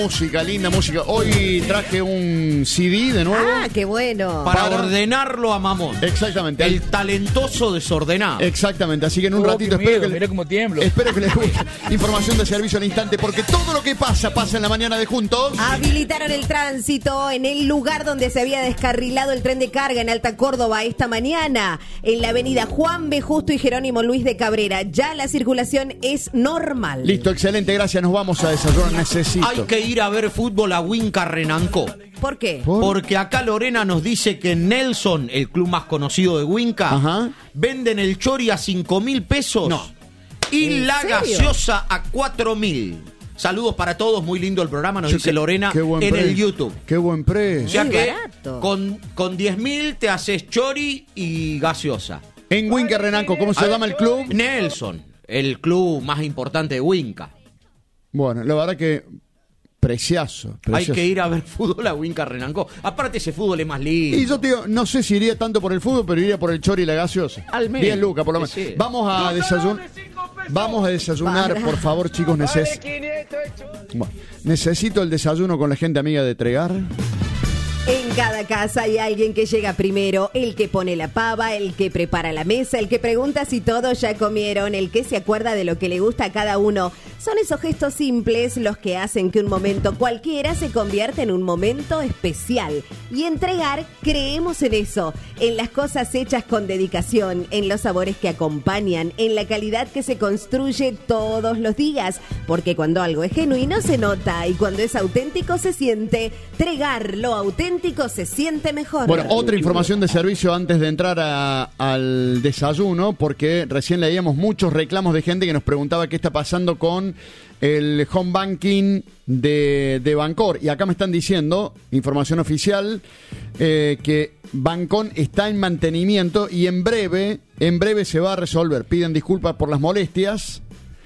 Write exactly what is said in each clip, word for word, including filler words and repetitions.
Música, linda música. Hoy traje un C D de nuevo. Ah, qué bueno. Para, para ordenarlo a Mamón. Exactamente. El talentoso desordenado. Exactamente. Así que en un oh, ratito espero miedo, que, mirá cómo tiemblo. Espero que les guste. Información de servicio al instante, porque todo lo que pasa, pasa en la mañana de Juntos. Habilitaron el tránsito en el lugar donde se había descarrilado el tren de carga en Alta Córdoba esta mañana, en la avenida Juan B. Justo y Jerónimo Luis de Cabrera. Ya la circulación es normal. Listo, excelente, gracias. Nos vamos a desayunar. Necesito. Hay que ir a ver fútbol a Winca Renancó. ¿Por qué? ¿Por? Porque acá Lorena nos dice que Nelson, el club más conocido de Winca, Ajá. venden el chori a cinco mil pesos No. y ¿En la serio? gaseosa a cuatro mil. Saludos para todos, muy lindo el programa, nos Yo, dice qué- Lorena qué buen en precio. el YouTube. Qué buen O precio. sea Muy que barato. con, con diez mil te haces chori y gaseosa. En Winca Renanco, ¿cómo se llama el club? Nelson, el club más importante de Winca. Bueno, la verdad que precioso, Hay precioso. que ir a ver fútbol a Winca Renancó. Aparte ese fútbol es más lindo. Y yo te digo, no sé si iría tanto por el fútbol, pero iría por el chori y la gaseosa. Al menos. Bien, Luca, por lo menos. Sí, sí. Vamos a desayunar. Vamos a desayunar, Para. por favor, chicos. Neces bueno, necesito el desayuno con la gente amiga de Tregar. En cada casa hay alguien que llega primero, el que pone la pava, el que prepara la mesa, el que pregunta si todos ya comieron, el que se acuerda de lo que le gusta a cada uno. Son esos gestos simples los que hacen que un momento cualquiera se convierta en un momento especial. Y entregar, creemos en eso, en las cosas hechas con dedicación, en los sabores que acompañan, en la calidad que se construye todos los días. Porque cuando algo es genuino se nota y cuando es auténtico se siente. Tregar, lo auténtico se siente mejor. Bueno, otra información de servicio antes de entrar a- al desayuno, porque recién leíamos muchos reclamos de gente que nos preguntaba qué está pasando con el home banking de, de Bancor. Y acá me están diciendo, información oficial, eh, que Bancon está en mantenimiento y en breve, en breve se va a resolver. Piden disculpas por las molestias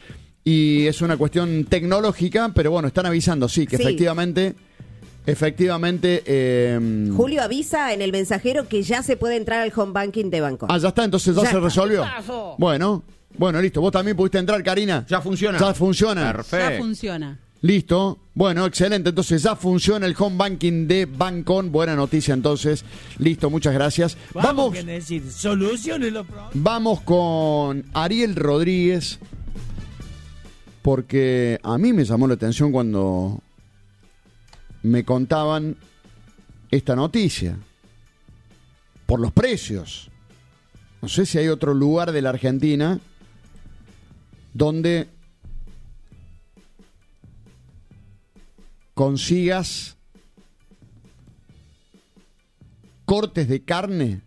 y es una cuestión tecnológica, pero bueno, están avisando, sí, que Sí. efectivamente... Efectivamente. Eh, Julio avisa en el mensajero que ya se puede entrar al home banking de Banco. Ah, ya está, entonces ya, Ya se está. resolvió. Bueno, bueno, listo. ¿Vos también pudiste entrar, Karina? Ya funciona. Ya funciona. Perfecto. Ya funciona. Listo. Bueno, excelente. Entonces ya funciona el home banking de Bancon. Buena noticia, entonces. Listo, muchas gracias. Vamos, que decir, soluciones los problemas. vamos con Ariel Rodríguez. Porque a mí me llamó la atención cuando me contaban esta noticia. Por los precios. No sé si hay otro lugar de la Argentina donde consigas cortes de carne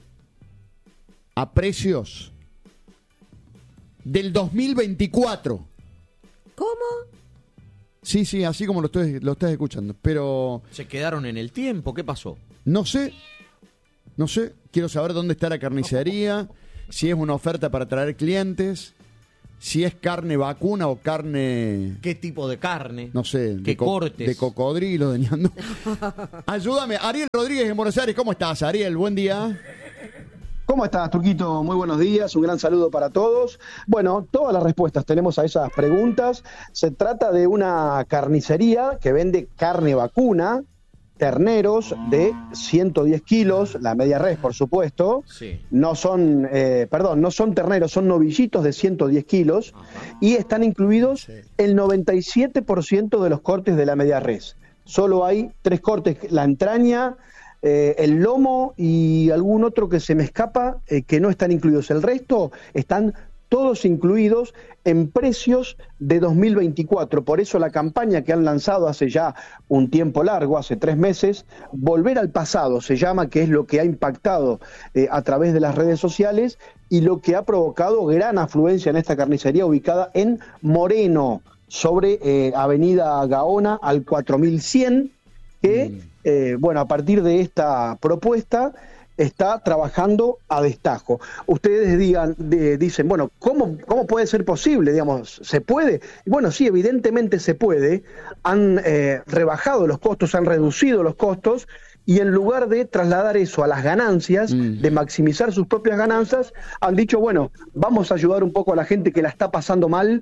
a precios del dos mil veinticuatro. ¿Cómo? Sí, sí, así como lo estoy, lo estás escuchando. Pero Se quedaron en el tiempo, ¿qué pasó? no sé, no sé, quiero saber dónde está la carnicería, si es una oferta para traer clientes, si es carne vacuna o carne, ¿Qué tipo de carne? no sé, ¿Qué de, co- cortes? de cocodrilo, de ñando. Ayúdame, Ariel Rodríguez en Buenos Aires, ¿cómo estás, Ariel? Buen día. ¿Cómo estás, Turquito? Muy buenos días, un gran saludo para todos. Bueno, todas las respuestas tenemos a esas preguntas. Se trata de una carnicería que vende carne vacuna, terneros de ciento diez kilos, la media res, por supuesto. Sí. No son, eh, perdón, no son terneros, son novillitos de ciento diez kilos y están incluidos Sí. el noventa y siete por ciento de los cortes de la media res. Solo hay tres cortes, la entraña, eh, el lomo y algún otro que se me escapa, eh, que no están incluidos. El resto están todos incluidos en precios de dos mil veinticuatro. Por eso la campaña que han lanzado hace ya un tiempo largo, hace tres meses, Volver al Pasado se llama, que es lo que ha impactado eh, a través de las redes sociales y lo que ha provocado gran afluencia en esta carnicería ubicada en Moreno, sobre eh, Avenida Gaona al cuatro mil cien, que, Mm. eh, bueno, a partir de esta propuesta está trabajando a destajo. Ustedes digan, de, dicen, bueno, ¿cómo, ¿cómo puede ser posible? Digamos, ¿se puede? Y bueno, sí, evidentemente se puede. Han eh, rebajado los costos, han reducido los costos, y en lugar de trasladar eso a las ganancias, Mm. de maximizar sus propias ganancias, han dicho, bueno, vamos a ayudar un poco a la gente que la está pasando mal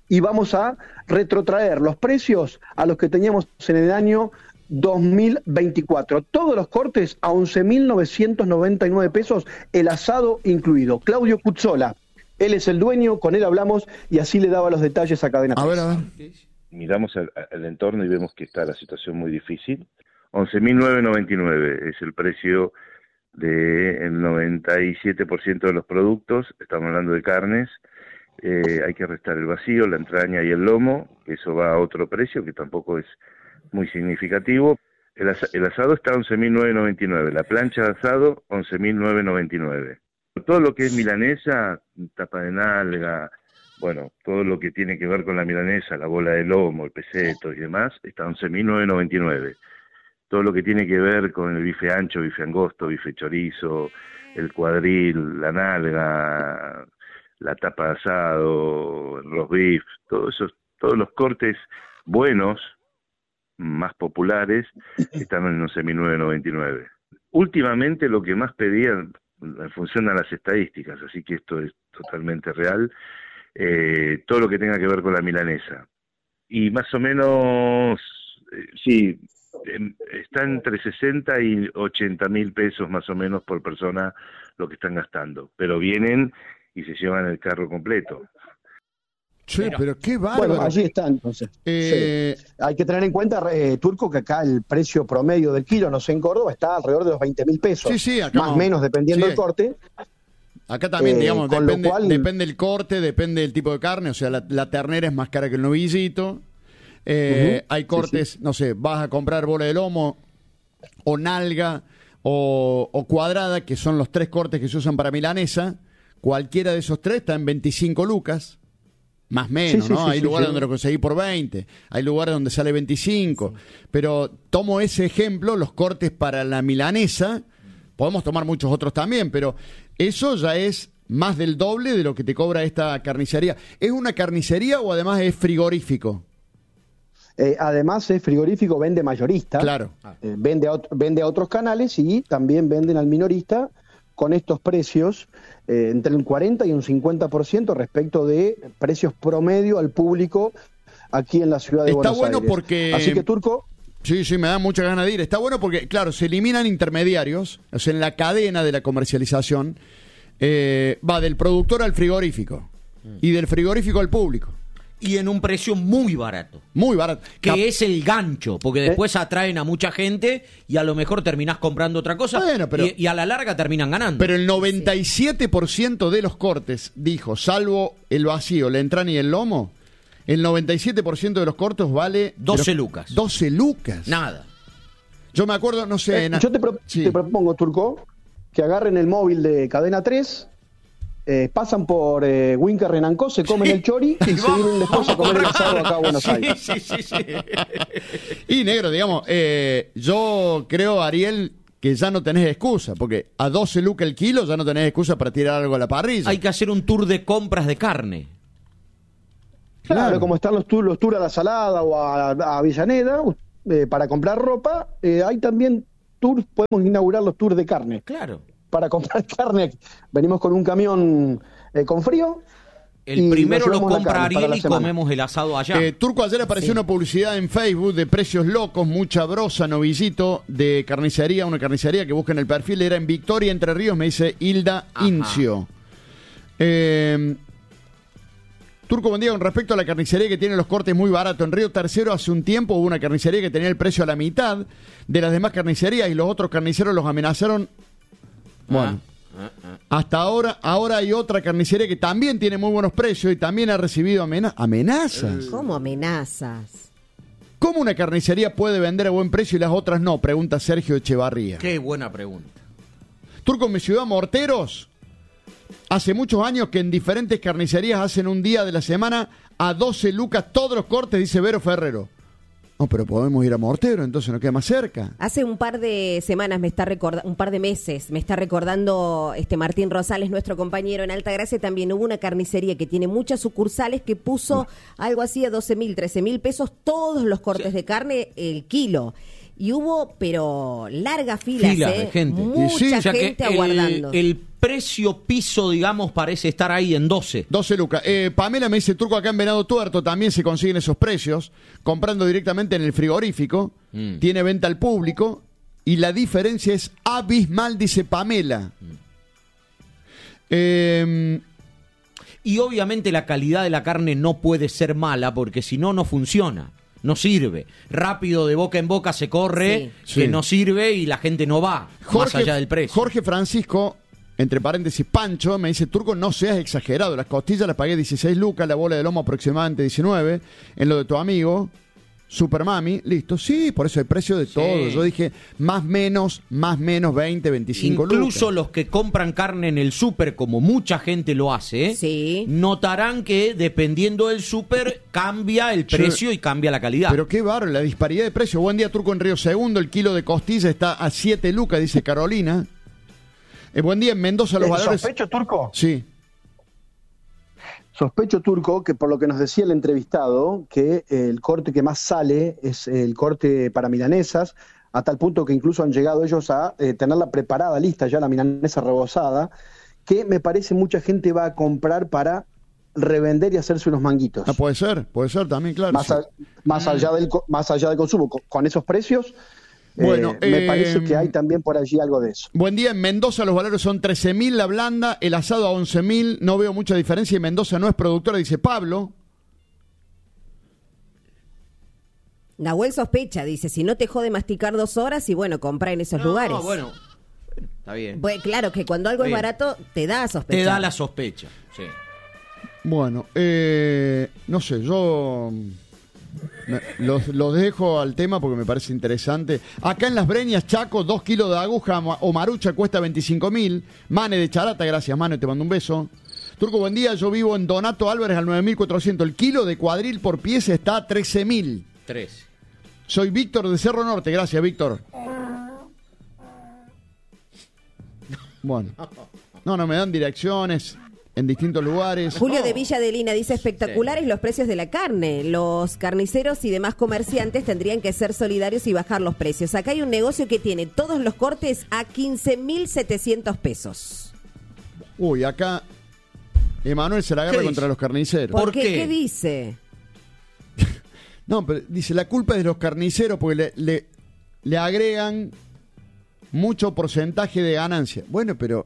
y vamos a retrotraer los precios a los que teníamos en el año dos mil veinticuatro. Todos los cortes a once mil novecientos noventa y nueve pesos, el asado incluido. Claudio Cuzzola, él es el dueño, con él hablamos y así le daba los detalles a Cadena tres. A ver, a ver. Miramos al, al entorno y vemos que está la situación muy difícil. once mil novecientos noventa y nueve es el precio del noventa y siete por ciento de los productos, estamos hablando de carnes. Eh, hay que restar el vacío, la entraña y el lomo, eso va a otro precio que tampoco es muy significativo. El, asa- el asado está a once mil novecientos noventa y nueve, la plancha de asado once mil novecientos noventa y nueve. Todo lo que es milanesa, tapa de nalga, bueno, todo lo que tiene que ver con la milanesa, la bola de lomo, el peseto y demás, está a once mil novecientos noventa y nueve. Todo lo que tiene que ver con el bife ancho, bife angosto, bife chorizo, el cuadril, la nalga, la tapa de asado, el roast beef, todos esos, todos los cortes buenos, más populares, están en once mil novecientos noventa y nueve. Últimamente lo que más pedían, en función a las estadísticas, así que esto es totalmente real, eh, todo lo que tenga que ver con la milanesa. Y más o menos, eh, sí, eh, está entre sesenta y ochenta mil pesos más o menos por persona lo que están gastando, pero vienen y se llevan el carro completo. Che, pero qué bárbaro. Bueno, allí está entonces. Eh, Sí. Hay que tener en cuenta, eh, Turco, que acá el precio promedio del kilo, no sé, en Córdoba, está alrededor de los veinte mil pesos. Sí, sí, acá más o no. menos dependiendo Sí. del corte. Acá también, Eh, digamos, con lo depende, cual- depende del corte, depende del tipo de carne. O sea, la, la ternera es más cara que el novillito. Eh, Ujú. Hay Sí, cortes, sí. no sé, vas a comprar bola de lomo o nalga o, o cuadrada, que son los tres cortes que se usan para milanesa. Cualquiera de esos tres está en veinticinco lucas. Más menos, Sí, sí, ¿no? sí, Hay sí, lugares sí. donde lo conseguí por veinte, hay lugares donde sale veinticinco. Pero tomo ese ejemplo, los cortes para la milanesa, podemos tomar muchos otros también, pero eso ya es más del doble de lo que te cobra esta carnicería. ¿Es una carnicería o además es frigorífico? Eh, además, es frigorífico, vende mayorista. Claro. Eh, vende, a ot- vende a otros canales y también venden al minorista con estos precios, eh, entre un cuarenta y un cincuenta por ciento respecto de precios promedio al público aquí en la ciudad de Está Buenos bueno Aires. porque- Así que, Turco, Sí, sí, me da mucha ganas de ir. Está bueno porque, claro, se eliminan intermediarios, o sea, en la cadena de la comercialización, eh, va del productor al frigorífico y del frigorífico al público. Y en un precio muy barato. Muy barato. Que Cap- es el gancho, porque después atraen a mucha gente y a lo mejor terminás comprando otra cosa Bueno, pero- y, y a la larga terminan ganando. Pero el noventa y siete por ciento de los cortes, dijo, salvo el vacío, la entraña y el lomo, el noventa y siete por ciento de los cortes vale... doce pero- lucas. doce lucas. Nada. Yo me acuerdo, no sé... eh, na- yo te, pro- sí. te propongo, Turco, que agarren el móvil de Cadena tres, eh, pasan por eh, Winca Renancó, se comen el chori y se vienen después a comer el asado acá a Buenos Sí, Aires. sí, sí, sí. Y negro, digamos, eh, yo creo, Ariel, que ya no tenés excusa, porque a doce lucas el kilo ya no tenés excusa para tirar algo a la parrilla. Hay que hacer un tour de compras de carne. Claro, Claro. como están los tours los tour a la Salada o a, a Avellaneda, eh, para comprar ropa, eh, hay también tours, podemos inaugurar los tours de carne. Claro. Para comprar carne, venimos con un camión eh, con frío. El y primero nos lo llevamos la compra carne para Ariel la y semana. comemos el asado allá. Eh, Turco, ayer apareció una publicidad en Facebook de precios locos, mucha brosa, novillito, de carnicería, una carnicería que busca en el perfil, era en Victoria, Entre Ríos, me dice Hilda Ajá. Incio. Eh, Turco, buen día, con respecto a la carnicería que tiene los cortes muy baratos, en Río Tercero hace un tiempo hubo una carnicería que tenía el precio a la mitad de las demás carnicerías y los otros carniceros los amenazaron. Bueno, Ah, ah. hasta ahora, ahora hay otra carnicería que también tiene muy buenos precios y también ha recibido amena- amenazas. ¿Cómo amenazas? ¿Cómo una carnicería puede vender a buen precio y las otras no? Pregunta Sergio Echevarría. Qué buena pregunta. Turco, en mi ciudad, Morteros, hace muchos años que en diferentes carnicerías hacen un día de la semana a doce lucas todos los cortes, dice Vero Ferrero. No, pero podemos ir a Mortero, entonces nos queda más cerca. Hace un par de semanas me está recordando, un par de meses, me está recordando este Martín Rosales, nuestro compañero en Altagracia, también hubo una carnicería que tiene muchas sucursales que puso algo así a doce mil, trece mil pesos todos los cortes de carne el kilo. y hubo, pero largas filas, Filas ¿eh? de gente. Mucha Sí, O sea que gente aguardando. el, el precio piso, digamos, parece estar ahí en doce. doce lucas. Eh, Pamela me dice, Turco, acá en Venado Tuerto también se consiguen esos precios, comprando directamente en el frigorífico, Mm. tiene venta al público, y la diferencia es abismal, dice Pamela. Mm. Eh, Y obviamente la calidad de la carne no puede ser mala, porque si no, no funciona. No sirve. Rápido de boca en boca se corre, Sí. que Sí. no sirve y la gente no va, más allá del precio. Jorge Francisco, entre paréntesis, Pancho, me dice, Turco, no seas exagerado. Las costillas las pagué dieciséis lucas, la bola de lomo aproximadamente diecinueve. En lo de tu amigo, Super Mami, listo. Sí, por eso hay precio de Sí. todo. Yo dije, más menos, más menos, veinte, veinticinco lucas. Incluso los que compran carne en el súper, como mucha gente lo hace, ¿eh? Sí. notarán que dependiendo del súper cambia el precio y cambia la calidad. Pero qué bárbaro, la disparidad de precio. Buen día, Turco, en Río Segundo. El kilo de costilla está a siete lucas, dice Carolina. Eh, buen día, en Mendoza los Eh, valores... ¿Sospecho, Turco? Sí. Sospecho, Turco, que por lo que nos decía el entrevistado, que el corte que más sale es el corte para milanesas, a tal punto que incluso han llegado ellos a eh, tenerla preparada, lista ya la milanesa rebozada, que me parece mucha gente va a comprar para revender y hacerse unos manguitos. Ah, puede ser, puede ser también, claro. más, sí. a- más, allá del, co- más allá del consumo. Con, con esos precios, Bueno, eh, me eh, parece que hay también por allí algo de eso. Buen día, en Mendoza los valores son trece mil la blanda, el asado a once mil, no veo mucha diferencia y Mendoza no es productora, dice Pablo. Nahuel sospecha, dice, si no te jode masticar dos horas y bueno, compra en esos No, lugares. bueno, está bien. Bueno, claro que cuando algo Está es bien. barato, te da a sospechar. Te da la sospecha. Sí. Bueno, eh, no sé, yo me- los, los dejo al tema porque me parece interesante. Acá en Las Breñas, Chaco, dos kilos de aguja ma- o marucha cuesta veinticinco mil. Mane de Charata, gracias Mane, te mando un beso. Turco, buen día, yo vivo en Donato Álvarez al nueve mil cuatrocientos. El kilo de cuadril por pieza está a trece mil. Tres. Soy Víctor de Cerro Norte, gracias Víctor. Bueno, no, no me dan direcciones en distintos lugares. Julio de Villa de Lina dice, espectaculares los precios de la carne. Los carniceros y demás comerciantes tendrían que ser solidarios y bajar los precios. Acá hay un negocio que tiene todos los cortes a quince mil setecientos pesos. Uy, acá Emanuel se la agarra ¿Qué contra dice? los carniceros. ¿Por, ¿Por qué? qué? ¿Qué dice? No, pero dice, la culpa es de los carniceros porque le, le, le agregan mucho porcentaje de ganancia. Bueno, pero...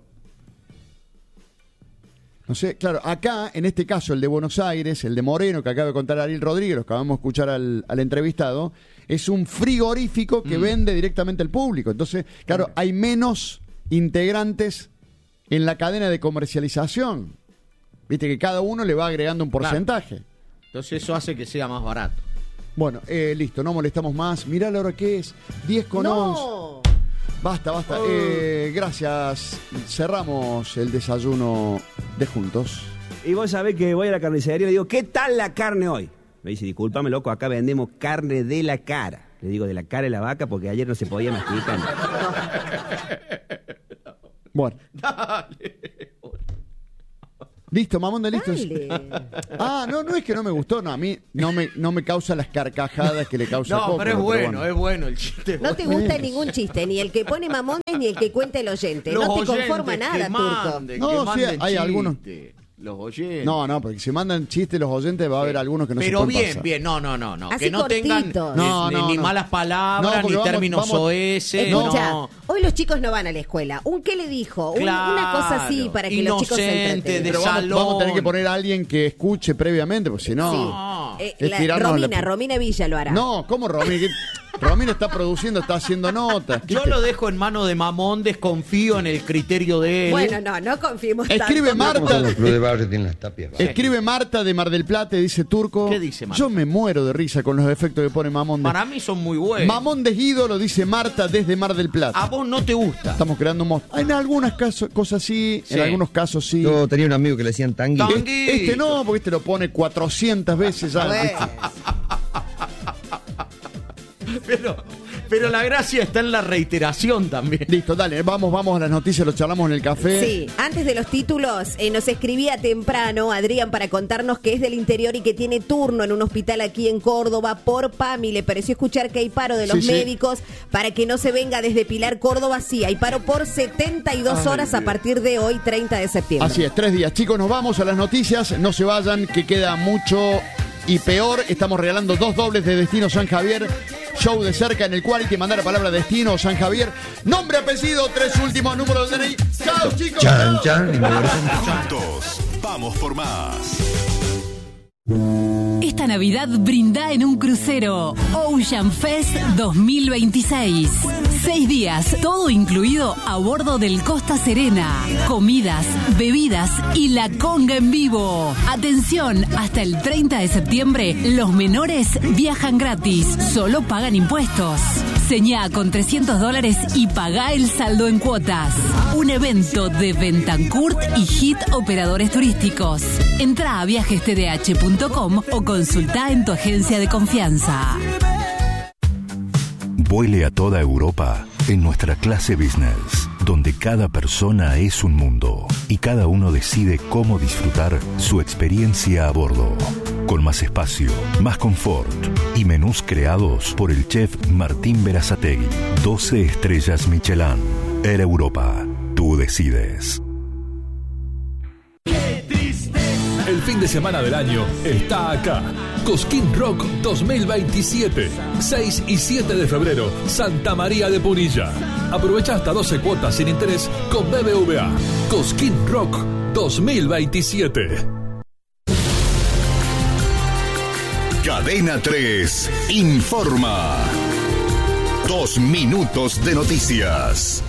No sé, claro, acá, en este caso, el de Buenos Aires, el de Moreno, que acaba de contar Ariel Rodríguez, los que acabamos de escuchar al, al entrevistado, es un frigorífico que Mm. vende directamente al público. Entonces, claro, hay menos integrantes en la cadena de comercialización. Viste que cada uno le va agregando un porcentaje. Entonces eso hace que sea más barato. Bueno, eh, listo, no molestamos más. Mirá la hora que es, diez con once. ¡No! Basta, basta. Eh, gracias. Cerramos el desayuno de Juntos. Y vos sabés que voy a la carnicería y le digo, ¿qué tal la carne hoy? Me dice, discúlpame, loco, acá vendemos carne de la cara. Le digo, de la cara de la vaca, porque ayer no se podía masticar. Bueno. Listo, Mamonde, listo. Dale. Ah, no, no es que no me gustó, no, a mí no me, no me causa las carcajadas que le causa No, Coco, pero es bueno, es bueno el chiste. No te gusta ningún chiste, ni el que pone mamones ni el que cuenta el oyente. Los no te oyentes conforma que nada, Turco. manden, No, que sí, manden hay chiste. algunos. Los oyentes. No, no, porque si mandan chistes los oyentes va a haber algunos que no Pero se pueden bien, pasar. bien, no, no, no, no. Así Que no tengan cortitos. ni, No, ni- no, ni no. malas No, palabras, porque ni vamos- términos vamos- soeces, Escucha, no. hoy los chicos no van a la escuela. ¿Un qué le dijo? Un- Claro, una cosa así para que los chicos se inocente, entretengan. de Pero vamos, salón. vamos a tener que poner a alguien que escuche previamente, porque si no... Sí. Eh, Es la- tirarnos Romina, la- Romina Villa lo hará. No, ¿cómo Romina? ¿Qué- Romina está produciendo, está haciendo notas. ¿Qué Yo te- lo dejo en manos de Mamón, desconfío en el criterio de él. Bueno, no, no confiemos Escribe tanto. Marta. El club de barrio tiene las tapias bajas. Escribe Marta de Mar del Plata, dice Turco. ¿Qué dice Marta? Yo me muero de risa con los efectos que pone Mamón de... Para mí son muy buenos. Mamón de Guido lo dice Marta desde Mar del Plata. A vos no te gusta. Estamos creando un monstruo. En algunas casos, cosas sí, Sí. en algunos casos sí. Yo tenía un amigo que le decían tangui. Tangui. Este, este no, porque este lo pone cuatrocientas veces ya. Bueno, Pero, Pero la gracia está en la reiteración también. Listo, dale, vamos, vamos a las noticias, lo charlamos en el café. Sí, antes de los títulos, eh, nos escribía temprano Adrián para contarnos que es del interior y que tiene turno en un hospital aquí en Córdoba por PAMI. Le pareció escuchar que hay paro de los Sí, sí. médicos para que no se venga desde Pilar, Córdoba. Sí, hay paro por setenta y dos Ay, horas a Dios. partir de hoy, treinta de septiembre. Así es, tres días. Chicos, nos vamos a las noticias. No se vayan, que queda mucho y peor. Estamos regalando dos dobles de Destino San Javier. Show de cerca en el cual hay que mandar la palabra Destino San Javier. Nombre, apellido, tres últimos números de D N I. ¡Chao, chicos! Chan, ¡Chao! chan. Juntos, vamos por más. Esta Navidad brinda en un crucero. Ocean Fest dos mil veintiséis. Seis días, todo incluido a bordo del Costa Serena. Comidas, bebidas y la conga en vivo. Atención, hasta el treinta de septiembre, los menores viajan gratis. Solo pagan impuestos. Señá con trescientos dólares y pagá el saldo en cuotas. Un evento de Bentancourt y Hit Operadores Turísticos. Entrá a viajes t d h punto com o consultá en tu agencia de confianza. Vuele a toda Europa en nuestra clase business, donde cada persona es un mundo y cada uno decide cómo disfrutar su experiencia a bordo. Con más espacio, más confort y menús creados por el chef Martín Berazategui. doce estrellas Michelin. Air Europa. Tú decides. El fin de semana del año está acá. Cosquín Rock dos mil veintisiete. seis y siete de febrero, Santa María de Punilla. Aprovecha hasta doce cuotas sin interés con B B V A. Cosquín Rock dos mil veintisiete. Cadena tres informa. Dos minutos de noticias.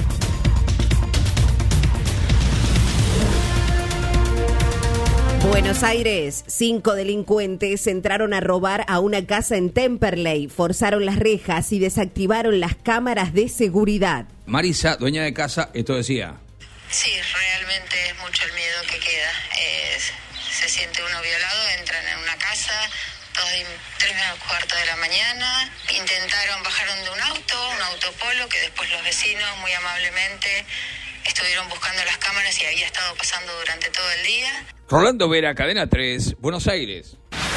Buenos Aires, cinco delincuentes entraron a robar a una casa en Temperley, forzaron las rejas y desactivaron las cámaras de seguridad. Marisa, dueña de casa, esto decía. Sí, realmente es mucho el miedo que queda. Es, se siente uno violado, entran en una casa, dos y tres menos cuarto de la mañana, intentaron, bajaron de un auto, un autopolo, que después los vecinos muy amablemente estuvieron buscando las cámaras y había estado pasando durante todo el día. Rolando Vera, Cadena tres, Buenos Aires.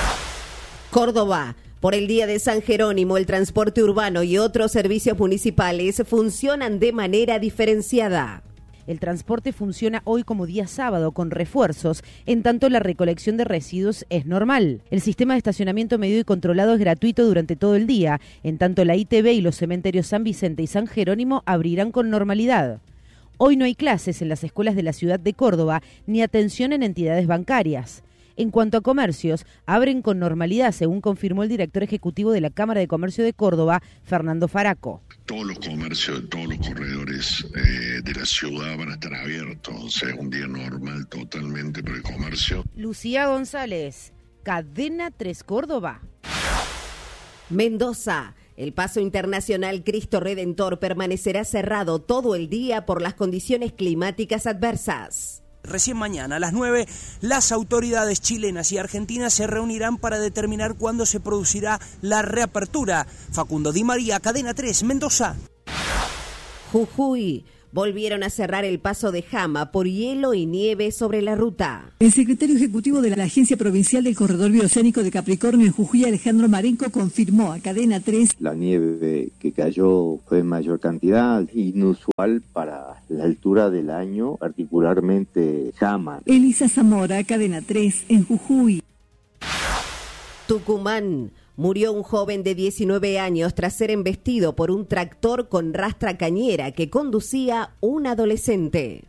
Córdoba. Por el Día de San Jerónimo, el transporte urbano y otros servicios municipales funcionan de manera diferenciada. El transporte funciona hoy como día sábado con refuerzos, en tanto la recolección de residuos es normal. El sistema de estacionamiento medido y controlado es gratuito durante todo el día, en tanto la I T B y los cementerios San Vicente y San Jerónimo abrirán con normalidad. Hoy no hay clases en las escuelas de la ciudad de Córdoba ni atención en entidades bancarias. En cuanto a comercios, abren con normalidad, según confirmó el director ejecutivo de la Cámara de Comercio de Córdoba, Fernando Faraco. Todos los comercios de todos los corredores eh, de la ciudad van a estar abiertos, o sea, un día normal totalmente para el comercio. Lucía González, Cadena tres Córdoba. Mendoza. El paso internacional Cristo Redentor permanecerá cerrado todo el día por las condiciones climáticas adversas. Recién mañana a las nueve, las autoridades chilenas y argentinas se reunirán para determinar cuándo se producirá la reapertura. Facundo Di María, Cadena tres, Mendoza. Jujuy. Volvieron a cerrar el paso de Jama por hielo y nieve sobre la ruta. El secretario ejecutivo de la Agencia Provincial del Corredor Bioceánico de Capricornio en Jujuy, Alejandro Marenco, confirmó a Cadena tres. La nieve que cayó fue en mayor cantidad, inusual para la altura del año, particularmente Jama. Elisa Zamora, Cadena tres, en Jujuy. Tucumán. Murió un joven de diecinueve años tras ser embestido por un tractor con rastra cañera que conducía un adolescente.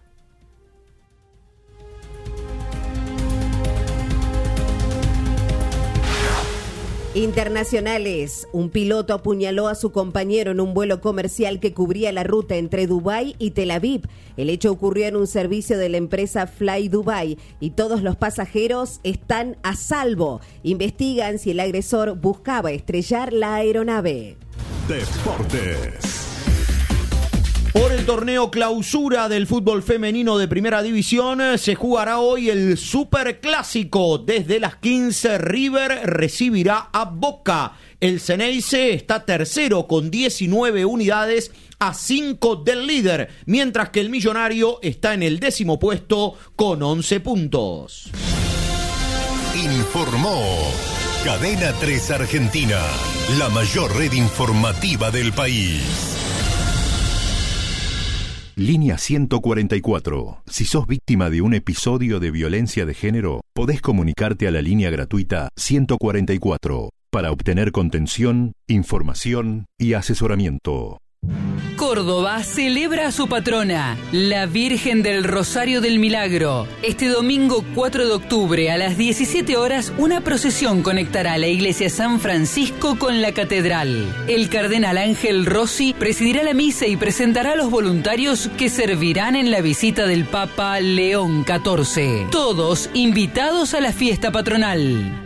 Internacionales. Un piloto apuñaló a su compañero en un vuelo comercial que cubría la ruta entre Dubái y Tel Aviv. El hecho ocurrió en un servicio de la empresa Fly Dubai y todos los pasajeros están a salvo. Investigan si el agresor buscaba estrellar la aeronave. Deportes. Por el torneo clausura del fútbol femenino de primera división se jugará hoy el superclásico. Desde las quince, River recibirá a Boca. El Ceneice está tercero con diecinueve unidades a cinco del líder, mientras que el Millonario está en el décimo puesto con once puntos. Informó Cadena tres Argentina, la mayor red informativa del país. Línea ciento cuarenta y cuatro. Si sos víctima de un episodio de violencia de género, podés comunicarte a la línea gratuita ciento cuarenta y cuatro para obtener contención, información y asesoramiento. Córdoba celebra a su patrona, la Virgen del Rosario del Milagro. Este domingo cuatro de octubre a las diecisiete horas, una procesión conectará la iglesia San Francisco con la catedral. El cardenal Ángel Rossi presidirá la misa y presentará a los voluntarios que servirán en la visita del Papa León catorce. Todos invitados a la fiesta patronal.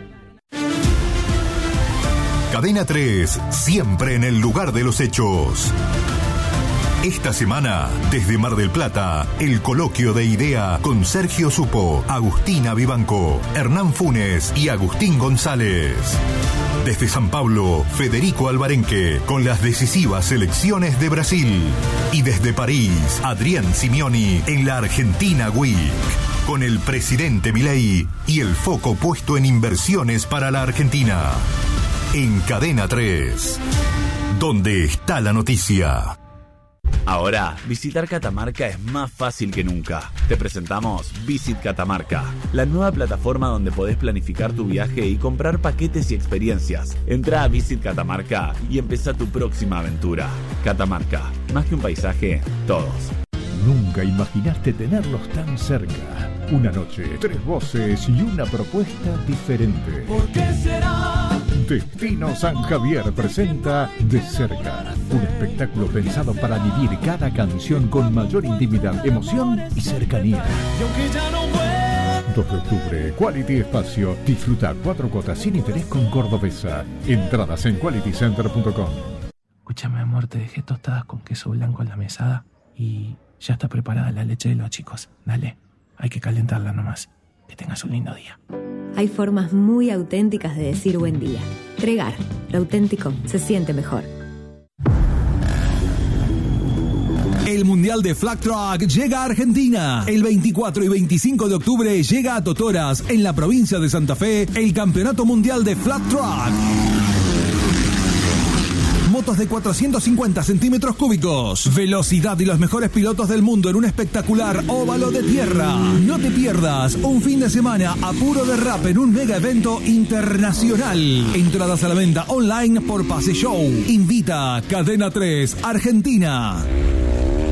Cadena tres, siempre en el lugar de los hechos. Esta semana, desde Mar del Plata, el coloquio de idea con Sergio Supo, Agustina Vivanco, Hernán Funes y Agustín González. Desde San Pablo, Federico Alvarenque, con las decisivas elecciones de Brasil. Y desde París, Adrián Simeoni, en la Argentina Week, con el presidente Milei y el foco puesto en inversiones para la Argentina. En Cadena tres, donde está la noticia. Ahora, visitar Catamarca es más fácil que nunca. Te presentamos Visit Catamarca, la nueva plataforma donde podés planificar tu viaje y comprar paquetes y experiencias. Entra a Visit Catamarca y empezá tu próxima aventura. Catamarca, más que un paisaje, todos. Nunca imaginaste tenerlos tan cerca. Una noche, tres voces y una propuesta diferente. ¿Por qué será? Destino San Javier presenta De Cerca, un espectáculo pensado para vivir cada canción con mayor intimidad, emoción y cercanía. Y aunque ya no vuelvo. dos de octubre, Quality Espacio. Disfruta cuatro cuotas sin interés con Cordobesa. Entradas en quality center punto com. Escúchame, amor, te dejé tostadas con queso blanco en la mesada y ya está preparada la leche de los chicos. Dale, hay que calentarla nomás. Que tengas un lindo día. Hay formas muy auténticas de decir buen día. Tregar, lo auténtico se siente mejor. El Mundial de Flag Truck llega a Argentina. El veinticuatro y veinticinco de octubre llega a Totoras, en la provincia de Santa Fe, el Campeonato Mundial de Flag Truck. Motos de cuatrocientos cincuenta centímetros cúbicos, velocidad y los mejores pilotos del mundo en un espectacular óvalo de tierra. No te pierdas un fin de semana a puro derrape en un mega evento internacional. Entradas a la venta online por Pase Show. Invita Cadena tres Argentina.